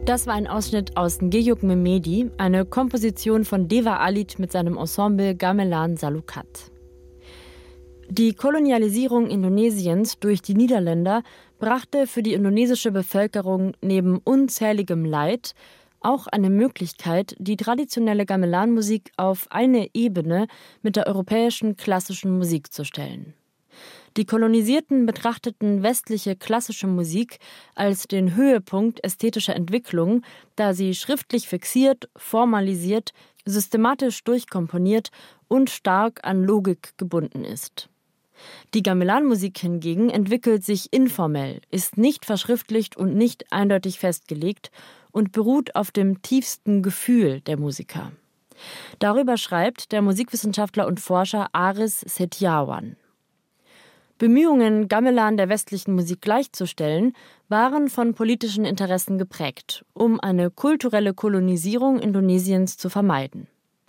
Das war ein Ausschnitt aus Ngeyuk Memedi, eine Komposition von Deva Alit mit seinem Ensemble Gamelan Salukat. Die Kolonialisierung Indonesiens durch die Niederländer brachte für die indonesische Bevölkerung neben unzähligem Leid auch eine Möglichkeit, die traditionelle Gamelan-Musik auf eine Ebene mit der europäischen klassischen Musik zu stellen. Die Kolonisierten betrachteten westliche klassische Musik als den Höhepunkt ästhetischer Entwicklung, da sie schriftlich fixiert, formalisiert, systematisch durchkomponiert und stark an Logik gebunden ist. Die Gamelan-Musik hingegen entwickelt sich informell, ist nicht verschriftlicht und nicht eindeutig festgelegt und beruht auf dem tiefsten Gefühl der Musiker. Darüber schreibt der Musikwissenschaftler und Forscher Aris Setiawan. Bemühungen, Gamelan der westlichen Musik gleichzustellen, waren von politischen Interessen geprägt, um eine kulturelle Kolonisierung Indonesiens zu vermeiden.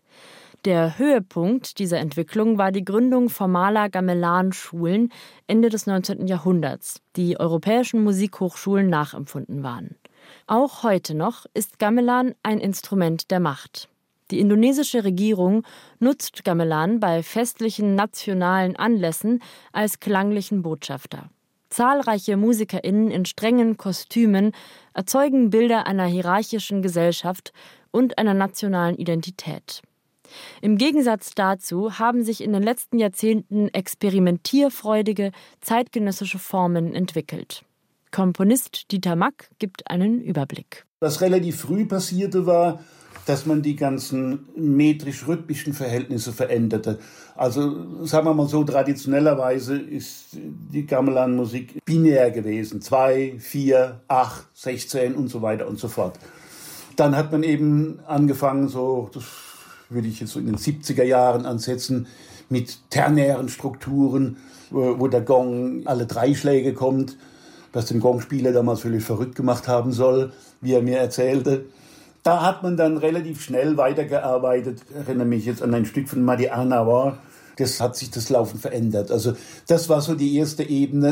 Der Höhepunkt dieser Entwicklung war die Gründung formaler Gamelan-Schulen Ende des 19. Jahrhunderts, die europäischen Musikhochschulen nachempfunden waren. Auch heute noch ist Gamelan ein Instrument der Macht. Die indonesische Regierung nutzt Gamelan bei festlichen nationalen Anlässen als klanglichen Botschafter. Zahlreiche MusikerInnen in strengen Kostümen erzeugen Bilder einer hierarchischen Gesellschaft und einer nationalen Identität. Im Gegensatz dazu haben sich in den letzten Jahrzehnten experimentierfreudige, zeitgenössische Formen entwickelt. Komponist Dieter Mack gibt einen Überblick. Was relativ früh passierte, war, dass man die ganzen metrisch-rhythmischen Verhältnisse veränderte. Also sagen wir mal so, traditionellerweise ist die Gamelan-Musik binär gewesen. 2, 4, 8, 16 und so weiter und so fort. Dann hat man eben angefangen, so, das würde ich jetzt so in den 70er Jahren ansetzen, mit ternären Strukturen, wo der Gong alle 3 Schläge kommt, was den Gongspieler damals völlig verrückt gemacht haben soll, wie er mir erzählte. Da hat man dann relativ schnell weitergearbeitet. Ich erinnere mich jetzt an ein Stück von Madi Anwar. Das hat sich das Laufen verändert. Also das war so die erste Ebene,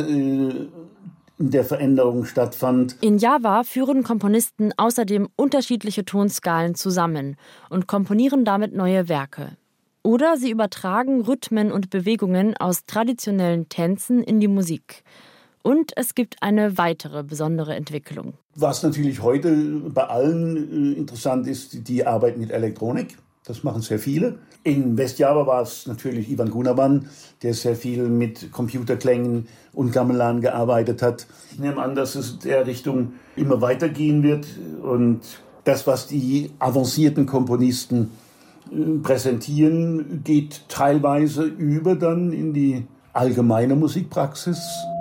in der Veränderung stattfand. In Java führen Komponisten außerdem unterschiedliche Tonskalen zusammen und komponieren damit neue Werke. Oder sie übertragen Rhythmen und Bewegungen aus traditionellen Tänzen in die Musik. Und es gibt eine weitere besondere Entwicklung. Was natürlich heute bei allen interessant ist, die Arbeit mit Elektronik. Das machen sehr viele. In Westjava war es natürlich Ivan Gunawan, der sehr viel mit Computerklängen und Gamelan gearbeitet hat. Ich nehme an, dass es in der Richtung immer weitergehen wird. Und das, was die avancierten Komponisten präsentieren, geht teilweise über dann in die allgemeine Musikpraxis.